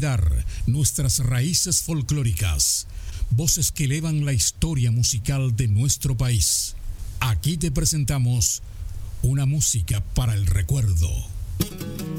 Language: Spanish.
olvidar nuestras raíces folclóricas, voces que elevan la historia musical de nuestro país. Aquí te presentamos una música para el recuerdo.